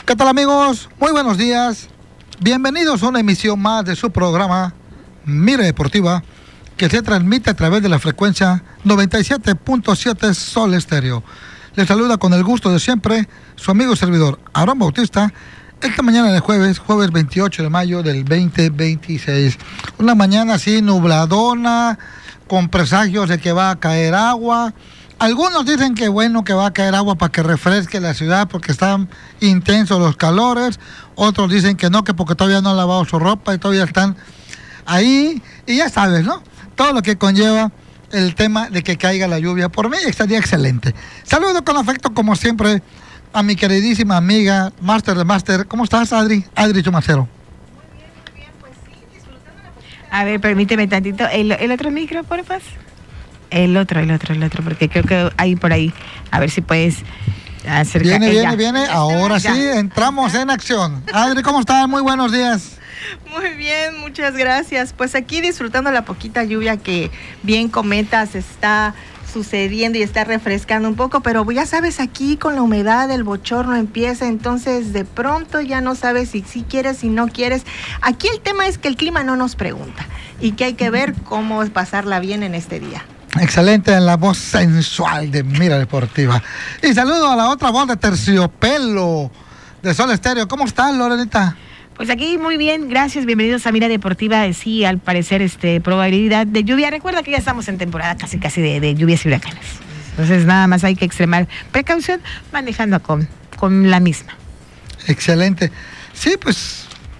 ¿Qué tal, amigos? Muy buenos días. Bienvenidos a una emisión más de su programa Mira Deportiva, que se transmite a través de la frecuencia 97.7 Sol Estéreo. Les saluda con el gusto de siempre su amigo y servidor Aarón Bautista. Esta mañana de jueves 28 de mayo del 2026. Una mañana así nubladona, con presagios de que va a caer agua. Algunos dicen que bueno, que va a caer agua para que refresque la ciudad porque están intensos los calores. Otros dicen que no, que porque todavía no han lavado su ropa y todavía están ahí. Y ya sabes, ¿no? Todo lo que conlleva el tema de que caiga la lluvia. Por mí estaría excelente. Saludo con afecto, como siempre, a mi queridísima amiga, Master de Master. ¿Cómo estás, Adri? Adri Chumacero. Muy bien, pues sí, disfrutando la poquita. A ver, permíteme tantito. ¿El otro micro, por favor? El otro, porque creo que hay por ahí. A ver si puedes acercar. Viene. Ahora sí, entramos en acción. Adri, ¿cómo estás? Muy buenos días. Muy bien, muchas gracias. Pues aquí disfrutando la poquita lluvia que bien comentas está sucediendo y está refrescando un poco, pero ya sabes, aquí con la humedad el bochorno empieza, entonces de pronto ya no sabes si quieres, si no quieres. Aquí el tema es que el clima no nos pregunta y que hay que ver cómo pasarla bien en este día. Excelente en la voz sensual de Mira Deportiva. Y saludo a la otra voz de Terciopelo de Sol Estéreo. ¿Cómo estás, Lorenita? Pues aquí muy bien, gracias, bienvenidos a Mira Deportiva. Sí, al parecer probabilidad de lluvia. Recuerda que ya estamos en temporada casi de lluvias y huracanes. Entonces nada más hay que extremar precaución manejando con la misma. Excelente. Sí, pues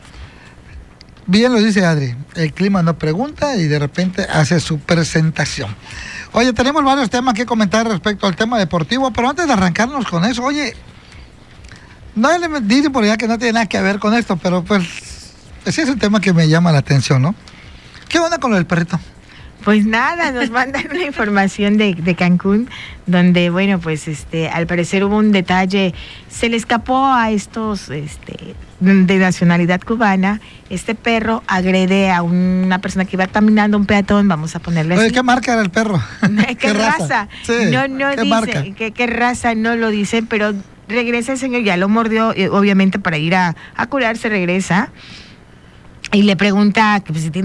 bien lo dice Adri, el clima no pregunta y de repente hace su presentación. Oye, tenemos varios temas que comentar respecto al tema deportivo, pero antes de arrancarnos con eso, oye, no le dicen por allá que no tiene nada que ver con esto, pero pues sí es un tema que me llama la atención, ¿no? ¿Qué onda con lo del perrito? Pues nada, nos mandan una información de Cancún, donde, bueno, pues al parecer hubo un detalle, se le escapó a estos de nacionalidad cubana. Este perro agrede a una persona que iba caminando, un peatón, vamos a ponerle así. Oye, ¿qué marca era el perro? ¿Qué raza? Sí, no ¿qué dice marca? ¿Qué raza? No lo dice, pero regresa el señor, ya lo mordió, obviamente para ir a curarse regresa, y le pregunta que pues, si tiene